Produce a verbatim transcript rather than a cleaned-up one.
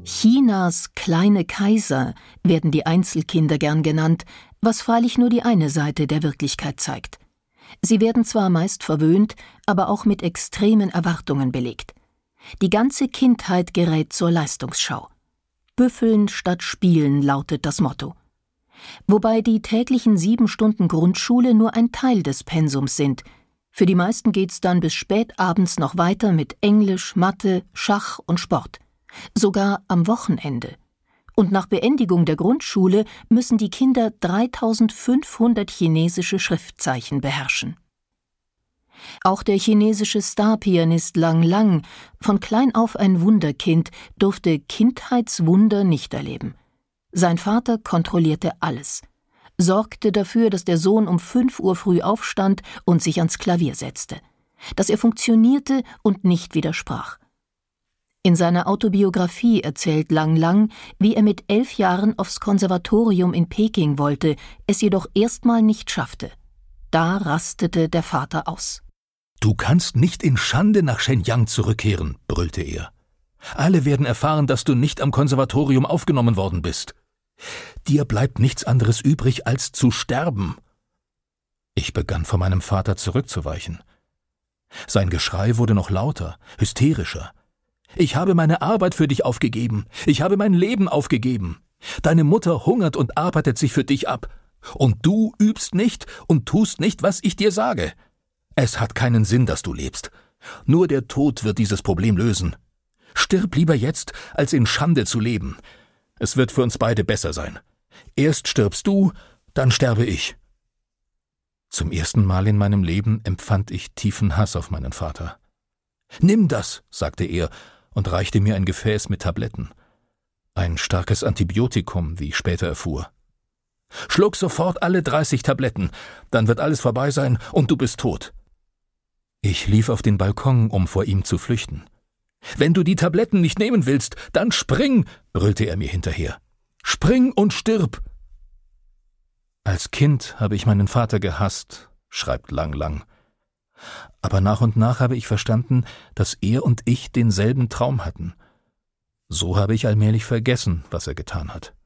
Chinas kleine Kaiser werden die Einzelkinder gern genannt, was freilich nur die eine Seite der Wirklichkeit zeigt. Sie werden zwar meist verwöhnt, aber auch mit extremen Erwartungen belegt. Die ganze Kindheit gerät zur Leistungsschau. Büffeln statt Spielen lautet das Motto. Wobei die täglichen sieben Stunden Grundschule nur ein Teil des Pensums sind. Für die meisten geht's dann bis spät abends noch weiter mit Englisch, Mathe, Schach und Sport. Sogar am Wochenende. Und nach Beendigung der Grundschule müssen die Kinder dreitausendfünfhundert chinesische Schriftzeichen beherrschen. Auch der chinesische Starpianist Lang Lang, von klein auf ein Wunderkind, durfte Kindheitswunder nicht erleben. Sein Vater kontrollierte alles, sorgte dafür, dass der Sohn um fünf Uhr früh aufstand und sich ans Klavier setzte, dass er funktionierte und nicht widersprach. In seiner Autobiografie erzählt Lang Lang, wie er mit elf Jahren aufs Konservatorium in Peking wollte, es jedoch erstmal nicht schaffte. Da rastete der Vater aus. »Du kannst nicht in Schande nach Shenyang zurückkehren«, brüllte er. »Alle werden erfahren, dass du nicht am Konservatorium aufgenommen worden bist. Dir bleibt nichts anderes übrig, als zu sterben.« Ich begann vor meinem Vater zurückzuweichen. Sein Geschrei wurde noch lauter, hysterischer. »Ich habe meine Arbeit für dich aufgegeben. Ich habe mein Leben aufgegeben. Deine Mutter hungert und arbeitet sich für dich ab. Und du übst nicht und tust nicht, was ich dir sage. Es hat keinen Sinn, dass du lebst. Nur der Tod wird dieses Problem lösen. Stirb lieber jetzt, als in Schande zu leben. Es wird für uns beide besser sein. Erst stirbst du, dann sterbe ich.« Zum ersten Mal in meinem Leben empfand ich tiefen Hass auf meinen Vater. »Nimm das«, sagte er und reichte mir ein Gefäß mit Tabletten. Ein starkes Antibiotikum, wie ich später erfuhr. »Schluck sofort alle dreißig Tabletten, dann wird alles vorbei sein und du bist tot.« Ich lief auf den Balkon, um vor ihm zu flüchten. »Wenn du die Tabletten nicht nehmen willst, dann spring«, brüllte er mir hinterher. »Spring und stirb!« Als Kind habe ich meinen Vater gehasst, schreibt Lang Lang. Aber nach und nach habe ich verstanden, dass er und ich denselben Traum hatten. So habe ich allmählich vergessen, was er getan hat.